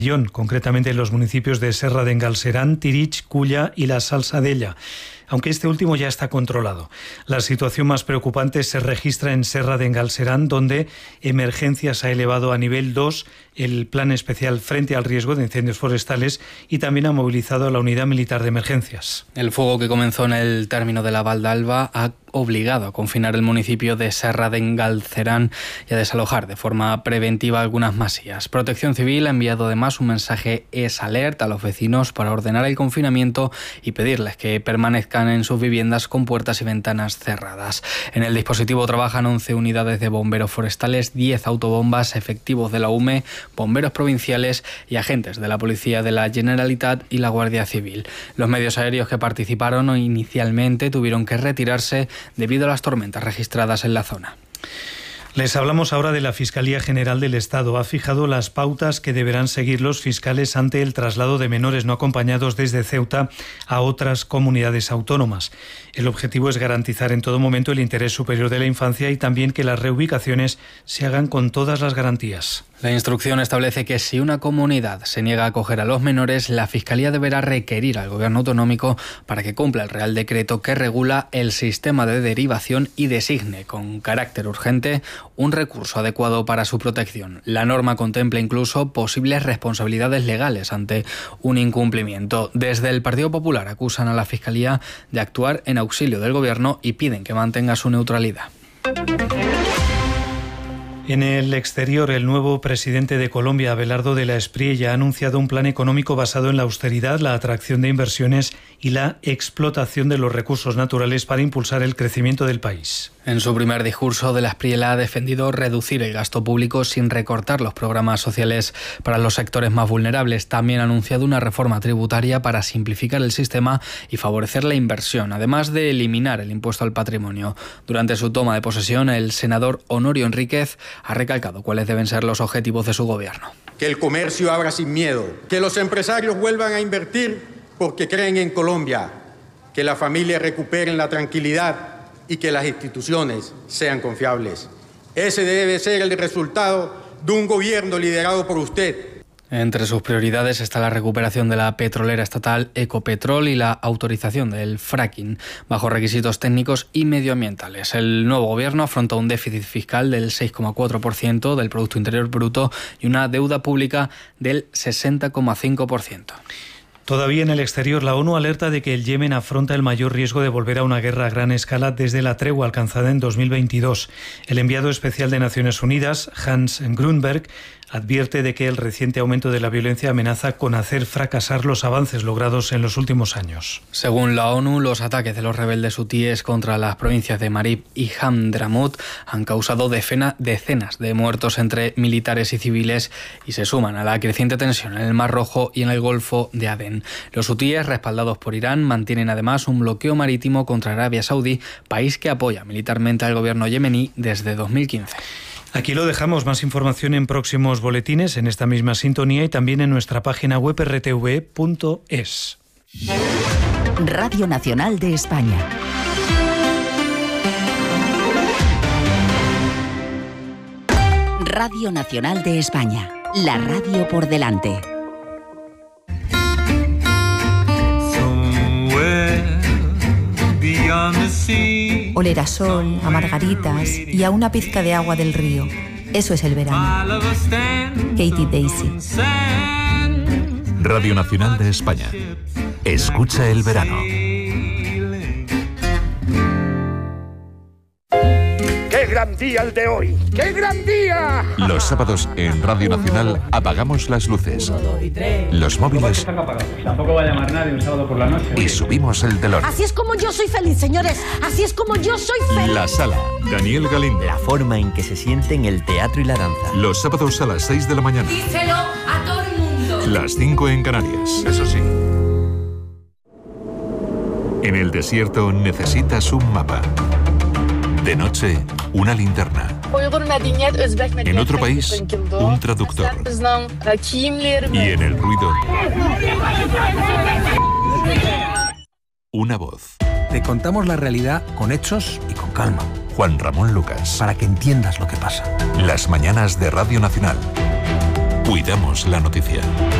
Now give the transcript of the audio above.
concretamente en los municipios de Serra d'en Galceran, Tirich, Culla y la Salzadella, aunque este último ya está controlado. La situación más preocupante se registra en Serra d'en Galceran, donde Emergencias ha elevado a nivel 2 el plan especial frente al riesgo de incendios forestales y también ha movilizado a la unidad militar de emergencias. El fuego que comenzó en el término de la Val d'Alba ha obligado a confinar el municipio de Serra d'en Galceran y a desalojar de forma preventiva algunas masías. Protección Civil ha enviado además un mensaje alerta a los vecinos para ordenar el confinamiento y pedirles que permanezcan en sus viviendas con puertas y ventanas cerradas. En el dispositivo trabajan 11 unidades de bomberos forestales, 10 autobombas, efectivos de la UME, bomberos provinciales y agentes de la Policía de la Generalitat y la Guardia Civil. Los medios aéreos que participaron inicialmente tuvieron que retirarse debido a las tormentas registradas en la zona. Les hablamos ahora de la Fiscalía General del Estado. Ha fijado las pautas que deberán seguir los fiscales ante el traslado de menores no acompañados desde Ceuta a otras comunidades autónomas. El objetivo es garantizar en todo momento el interés superior de la infancia y también que las reubicaciones se hagan con todas las garantías. La instrucción establece que si una comunidad se niega a acoger a los menores, la Fiscalía deberá requerir al Gobierno autonómico para que cumpla el Real Decreto que regula el sistema de derivación y designe con carácter urgente un recurso adecuado para su protección. La norma contempla incluso posibles responsabilidades legales ante un incumplimiento. Desde el Partido Popular acusan a la Fiscalía de actuar en auxilio del Gobierno y piden que mantenga su neutralidad. En el exterior, el nuevo presidente de Colombia, Abelardo de la Espriella, ha anunciado un plan económico basado en la austeridad, la atracción de inversiones y la explotación de los recursos naturales para impulsar el crecimiento del país. En su primer discurso, de la Espriella ha defendido reducir el gasto público sin recortar los programas sociales para los sectores más vulnerables. También ha anunciado una reforma tributaria para simplificar el sistema y favorecer la inversión, además de eliminar el impuesto al patrimonio. Durante su toma de posesión, el senador Honorio Enríquez ha recalcado cuáles deben ser los objetivos de su gobierno. Que el comercio abra sin miedo, que los empresarios vuelvan a invertir porque creen en Colombia, que las familias recuperen la tranquilidad y que las instituciones sean confiables. Ese debe ser el resultado de un gobierno liderado por usted. Entre sus prioridades está la recuperación de la petrolera estatal Ecopetrol y la autorización del fracking bajo requisitos técnicos y medioambientales. El nuevo gobierno afronta un déficit fiscal del 6,4% del Producto Interior Bruto y una deuda pública del 60,5%. Todavía en el exterior, la ONU alerta de que el Yemen afronta el mayor riesgo de volver a una guerra a gran escala desde la tregua alcanzada en 2022. El enviado especial de Naciones Unidas, Hans Grunberg, advierte de que el reciente aumento de la violencia amenaza con hacer fracasar los avances logrados en los últimos años. Según la ONU, los ataques de los rebeldes hutíes contra las provincias de Marib y Hamdramut han causado decenas de muertos entre militares y civiles y se suman a la creciente tensión en el Mar Rojo y en el Golfo de Adén. Los hutíes, respaldados por Irán, mantienen además un bloqueo marítimo contra Arabia Saudí, país que apoya militarmente al gobierno yemení desde 2015. Aquí lo dejamos. Más información en próximos boletines, en esta misma sintonía y también en nuestra página web rtv.es. Radio Nacional de España. Radio Nacional de España. La radio por delante. Oler a sol, a margaritas y a una pizca de agua del río. Eso es el verano. Katie Daisy. Radio Nacional de España. Escucha el verano. ¡Qué gran día el de hoy! ¡Qué gran día! Los sábados en Radio Nacional apagamos las luces, los móviles Tampoco va a llamar nadie un sábado por la noche. y subimos el telón. Así es como yo soy feliz, señores. Así es como yo soy feliz. La Sala, Daniel Galindo. La forma en que se sienten el teatro y la danza. Los sábados a las 6 de la mañana. Díselo a todo el mundo. Las 5 en Canarias. Eso sí. En el desierto necesitas un mapa. De noche, una linterna. En otro país, un traductor. Y en el ruido, una voz. Te contamos la realidad con hechos y con calma. Juan Ramón Lucas. Para que entiendas lo que pasa. Las mañanas de Radio Nacional. Cuidamos la noticia.